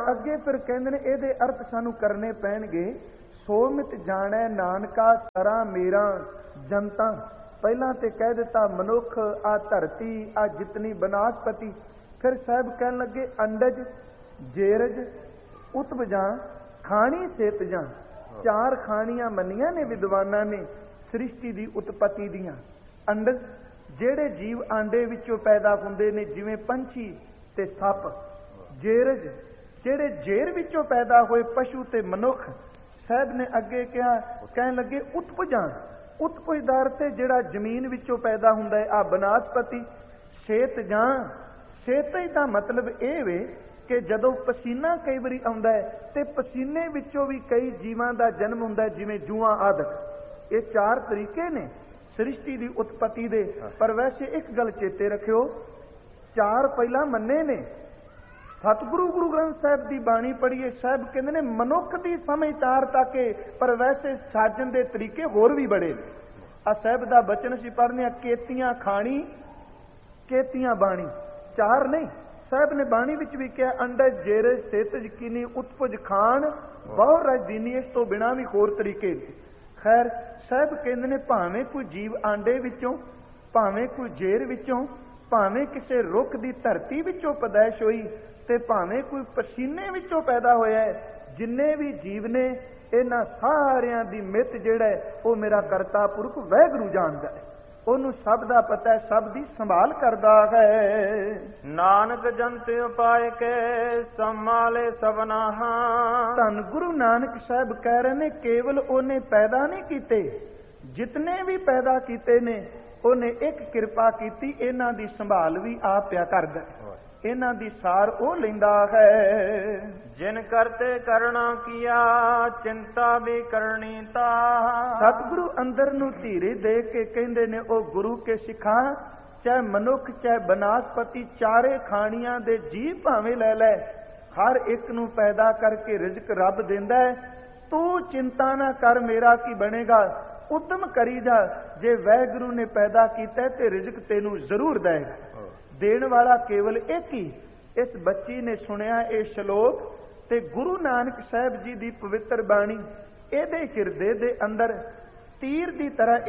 ਅੱਗੇ ਫਿਰ ਕਹਿੰਦੇ ਨੇ ਇਹਦੇ ਅਰਥ ਸਾਨੂੰ ਕਰਨੇ ਪੈਣਗੇ। ਸੋਮਿਤ ਜਾਣੈ ਨਾਨਕਾ ਸਰਾ ਮੇਰਾ ਜਨਤਾ। ਪਹਿਲਾਂ ਤੇ ਕਹਿ ਦਿੱਤਾ ਮਨੁੱਖ, ਆ ਧਰਤੀ, ਆ ਜਿਤਨੀ ਬਨਾਸਪਤੀ। ਫਿਰ ਸਾਹਿਬ ਕਹਿਣ ਲੱਗੇ ਅੰਡਜ, ਜੇਰਜ, ਉਤਪਜਾਂ, ਖਾਣੀ ਸੇਤਜਾਂ। ਚਾਰ ਖਾਣੀਆਂ ਮੰਨੀਆਂ ਨੇ ਵਿਦਵਾਨਾਂ ਨੇ ਸ੍ਰਿਸ਼ਟੀ ਦੀ ਉਤਪਤੀ ਦੀਆਂ। ਅੰਡਜ ਜਿਹੜੇ ਜੀਵ ਆਂਡੇ ਵਿੱਚੋਂ ਪੈਦਾ ਹੁੰਦੇ ਨੇ, ਜਿਵੇਂ ਪੰਛੀ ਤੇ ਸੱਪ। ਜੇਰਜ ਜਿਹੜੇ ਜੇਰ ਵਿੱਚੋਂ ਪੈਦਾ ਹੋਏ, ਪਸ਼ੂ ਤੇ ਮਨੁੱਖ। ਸਾਹਿਬ ਨੇ ਅੱਗੇ ਕਿਹਾ, ਕਹਿਣ ਲੱਗੇ ਉਤਪਜਾਂ। ਉਤਪਜ ਦਾ ਅਰਥ ਜਿਹੜਾ ਜ਼ਮੀਨ ਵਿੱਚੋਂ ਪੈਦਾ ਹੁੰਦਾ ਹੈ, ਆ ਬਨਾਸਪਤੀ। ਸੇਤਜਾਂ, ਸੇਤਜ ਦਾ ਮਤਲਬ ਇਹ ਵੇ ਕਿ ਜਦੋਂ ਪਸੀਨਾ ਕਈ ਵਾਰੀ ਆਉਂਦਾ ਹੈ ਤੇ ਪਸੀਨੇ ਵਿੱਚੋਂ ਵੀ ਕਈ ਜੀਵਾਂ ਦਾ ਜਨਮ ਹੁੰਦਾ ਹੈ, ਜਿਵੇਂ ਜੂਆਂ ਆਦਿਕ। ਇਹ ਚਾਰ ਤਰੀਕੇ ਨੇ ਸ੍ਰਿਸ਼ਟੀ ਦੀ ਉਤਪਤੀ ਦੇ। ਪਰ ਵੈਸੇ ਇੱਕ ਗੱਲ ਚੇਤੇ ਰੱਖਿਓ, ਚਾਰ ਪਹਿਲਾਂ ਮੰਨੇ ਨੇ। ਸਤਿਗੁਰੂ ਗੁਰੂ ਗ੍ਰੰਥ ਸਾਹਿਬ ਦੀ ਬਾਣੀ ਪੜ੍ਹੀਏ, ਸਾਹਿਬ ਕਹਿੰਦੇ ਨੇ ਮਨੁੱਖ ਦੀ ਸਮਝ ਤਾਰ ਤੱਕ, ਪਰ ਵੈਸੇ ਸਾਜਣ ਦੇ ਤਰੀਕੇ ਹੋਰ ਵੀ ਬੜੇ ਨੇ। ਆ ਸਾਹਿਬ ਦਾ ਬਚਨ ਅਸੀਂ ਪੜ੍ਹਨੇ ਆ, ਕੇਤੀਆਂ ਖਾਣੀ ਕੇਤੀਆਂ ਬਾਣੀ। ਚਾਰ ਨਹੀਂ, ਸਾਹਿਬ ਨੇ ਬਾਣੀ ਵਿੱਚ ਵੀ ਕਿਹਾ ਅੰਡਜ, ਜੇਰਜ, ਸੇਤਜ, ਕੀਨੀ, ਉਤਪਜ, ਖਾਣ, ਬਹੁ ਰਜਦੀਨੀ। ਇਸ ਤੋਂ ਬਿਨਾਂ ਵੀ ਹੋਰ ਤਰੀਕੇ ਨੇ। ਖੈਰ ਸਾਹਿਬ ਕਹਿੰਦੇ ਨੇ ਭਾਵੇਂ ਕੋਈ ਜੀਵ ਆਂਡੇ ਵਿੱਚੋਂ, ਭਾਵੇਂ ਕੋਈ ਜੇਰ ਵਿੱਚੋਂ, ਭਾਵੇਂ ਕਿਸੇ ਰੁੱਖ ਦੀ ਧਰਤੀ ਵਿੱਚੋਂ ਪੈਦਾਇਸ਼ ਹੋਈ, ਤੇ ਭਾਵੇਂ ਕੋਈ ਪਸੀਨੇ ਵਿੱਚੋਂ ਪੈਦਾ ਹੋਇਆ ਹੈ, ਜਿੰਨੇ ਵੀ ਜੀਵ ਨੇ ਇਹਨਾਂ ਸਾਰਿਆਂ ਦੀ ਮਿੱਤ ਜਿਹੜਾ ਹੈ ਉਹ ਮੇਰਾ ਕਰਤਾ ਪੁਰਖ ਵਾਹਿਗੁਰੂ ਜਾਣਦਾ ਹੈ। ਉਹਨੂੰ ਸਭ ਦਾ ਪਤਾ ਹੈ, ਸਭ ਦੀ ਸੰਭਾਲ ਕਰਦਾ ਹੈ। ਨਾਨਕ ਜੰਤ ਉਪਾਇ ਕੇ ਸੰਭਾਲੇ ਸਭਨਾਹਾ। ਧੰਨ ਗੁਰੂ ਨਾਨਕ ਸਾਹਿਬ ਕਹਿ ਰਹੇ ਨੇ ਕੇਵਲ ਉਹਨੇ ਪੈਦਾ ਨਹੀਂ ਕੀਤੇ, ਜਿਤਨੇ ਵੀ ਪੈਦਾ ਕੀਤੇ ਨੇ ਉਹਨੇ ਇੱਕ ਕਿਰਪਾ ਕੀਤੀ, ਇਹਨਾਂ ਦੀ ਸੰਭਾਲ ਵੀ ਆਪ ਪਿਆ ਕਰਦਾ, ਇਹਨਾਂ ਦੀ ਸਾਰ ਉਹ ਲੈਂਦਾ ਹੈ। ਜਿਨ ਕਰਤੇ ਕਰਣਾ ਕੀਆ ਚਿੰਤਾ ਵੀ ਕਰਨੀ ਤਾ। ਸਤਿਗੁਰੂ ਅੰਦਰ ਨੂੰ ਧੀਰੇ ਦੇ ਕੇ ਕਹਿੰਦੇ ਨੇ, ਉਹ ਗੁਰੂ ਕੇ ਸਿੱਖਾਂ, ਚਾਹੇ ਮਨੁੱਖ ਚਾਹੇ ਬਨਾਸਪਤੀ, ਚਾਰੇ ਖਾਣੀਆਂ ਦੇ ਜੀਵ ਭਾਵੇਂ ਲੈ ਲੈ, ਹਰ ਇੱਕ ਨੂੰ ਪੈਦਾ ਕਰਕੇ ਰਿਜ਼ਕ ਰੱਬ ਦਿੰਦਾ ਹੈ। ਤੂੰ ਚਿੰਤਾ ਨਾ ਕਰ, ਮੇਰਾ ਕੀ ਬਣੇਗਾ, ਉਦਮ ਕਰੀ ਜਾ। ਜੇ ਵਾਹਿਗੁਰੂ ਨੇ ਪੈਦਾ ਕੀਤਾ ਤੇ ਰਿਜ਼ਕ ਤੈਨੂੰ ਜ਼ਰੂਰ ਦੇਗਾ। ਦੇਣ ਵਾਲਾ ਕੇਵਲ ਇੱਕ ਹੀ। ਇਸ ਬੱਚੀ ਨੇ ਸੁਣਿਆ ਇਹ ਸ਼ਲੋਕ ਤੇ ਗੁਰੂ ਨਾਨਕ ਸਾਹਿਬ ਜੀ ਦੀ ਪਵਿੱਤਰ ਬਾਣੀ ਇਹਦੇ ਹਿਰਦੇ ਦੇ ਅੰਦਰ ਤੀਰ ਦੀ ਤਰ੍ਹਾਂ